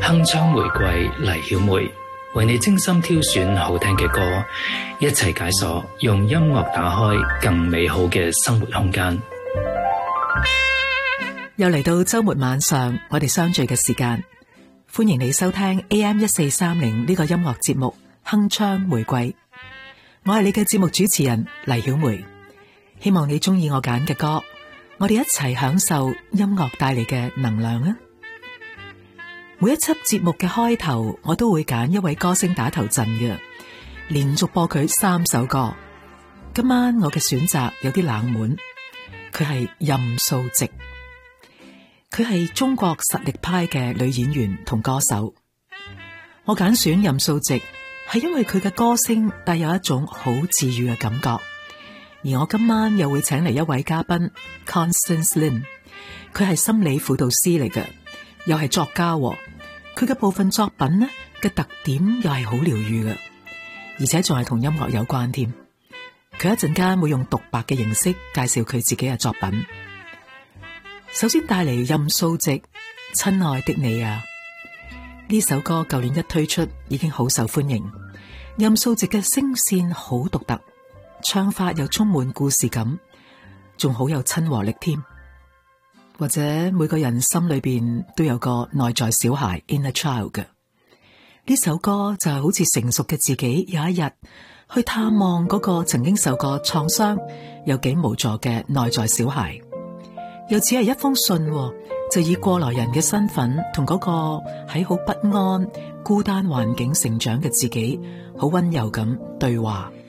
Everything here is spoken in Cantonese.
鏗鏘玫瑰黎曉梅為你精心挑選好聽嘅歌，一齊解鎖用音樂打開更美好嘅生活空間。 又嚟到周末晚上，我哋相聚嘅時間，歡迎你收聽 AM1430呢個音樂節目鏗鏘玫瑰。我係你嘅節目主持人黎曉梅，希望你中意我揀嘅歌，我哋一齊享受音樂帶嚟嘅能量啊！每一輯節目嘅開頭，我都會揀一位歌星打頭陣嘅，連續播佢3首歌。今晚我嘅選擇有啲冷門，佢係任素汐，佢係中國實力派嘅女演員同歌手。我揀選任素汐係因為佢嘅歌聲帶有一種好治癒嘅感覺，而我今晚又會請嚟一位嘉賓 Constance Lin， 佢係心理輔導師嚟嘅，又係作家。佢嘅部分作品呢嘅特點又係好療癒嘅，而且仲係同音樂有關添。佢一陣間會用獨白嘅形式介紹佢自己嘅作品。首先帶嚟任素汐《親愛的你啊》呢首歌，舊年一推出已經好受歡迎。任素汐嘅聲線好獨特，唱法又充滿故事感，仲好有親和力添。或者每個人心裏邊都有個內在小孩 inner child 嘅，呢首歌就係好似成熟嘅自己有一日去探望嗰個曾經受過創傷又幾無助嘅內在小孩，又只係一封信，就以過來人嘅身份同嗰個喺好不安孤單環境成長嘅自己好溫柔咁對話。